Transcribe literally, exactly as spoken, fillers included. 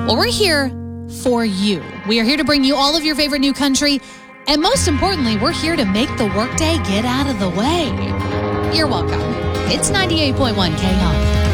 Well, we're here for you. We are here to bring you all of your favorite new country. And most importantly, we're here to make the workday get out of the way. You're welcome. It's ninety-eight point one K R.